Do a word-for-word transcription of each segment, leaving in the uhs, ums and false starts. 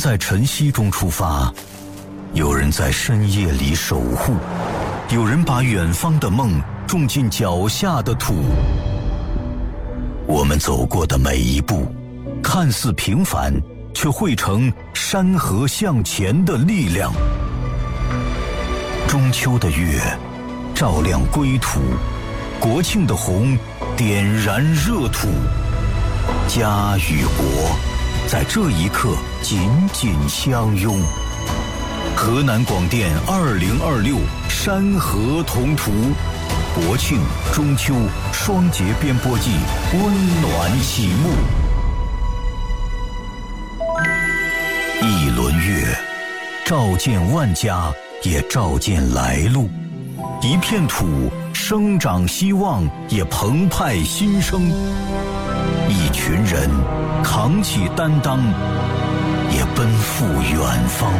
在晨曦中出发，有人在深夜里守护，有人把远方的梦种进脚下的土。我们走过的每一步，看似平凡，却汇成山河向前的力量。中秋的月照亮归途，国庆的红点燃热土，家与国在这一刻紧紧相拥。河南广电二零二六山河同途，国庆、中秋双节编播季温暖启幕。一轮月，照见万家，也照见来路。一片土，生长希望，也澎湃新生。一群人，扛起担当，也奔赴远方。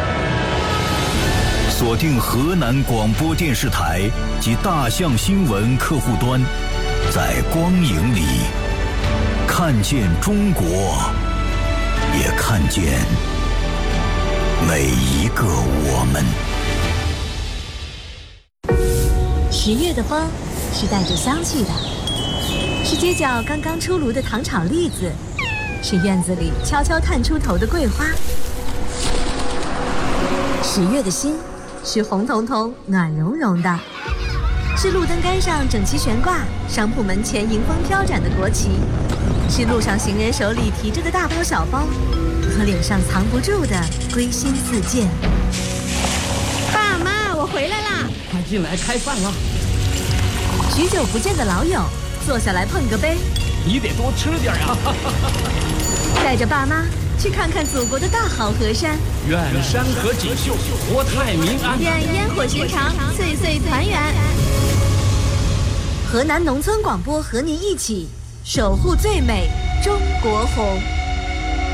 锁定河南广播电视台及大象新闻客户端，在光影里看见中国，也看见每一个我们。 十月的风是带着香气的，是街角刚刚出炉的糖炒栗子，是院子里悄悄探出头的桂花。十月的心是红彤彤暖融融的，是路灯杆上整齐悬挂，商铺门前迎风飘展的国旗，是路上行人手里提着的大包小包，和脸上藏不住的归心似箭。 爸妈，我回来啦！ 快进来开饭了。 许久不见的老友，坐下来碰个杯。 你得多吃点呀！ 带着爸妈去看看祖国的大好河山。 愿山河锦绣，国泰民安。 愿烟火寻常，岁岁团圆。 河南农村广播和您一起守护最美中国红。